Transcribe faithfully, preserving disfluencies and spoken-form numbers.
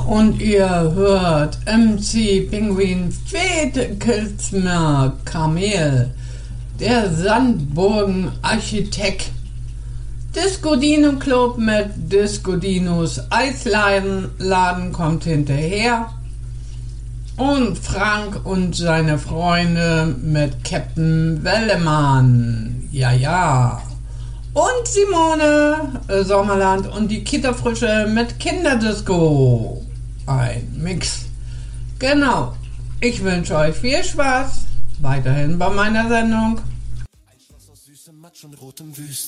und ihr hört M C Pinguin Fetekelsmer Kamel, der Sandburgen Architekt. Disco Dino Club mit Disco Dinos Eisladen Laden kommt hinterher. Und Frank und seine Freunde mit Captain Wellemann. Ja, ja. Und Simone äh, Sommerland und die Kita-Frische mit Kinderdisco. Ein Mix. Genau. Ich wünsche euch viel Spaß weiterhin bei meiner Sendung. Ein Schloss aus süßem Matsch und rotem Wüst.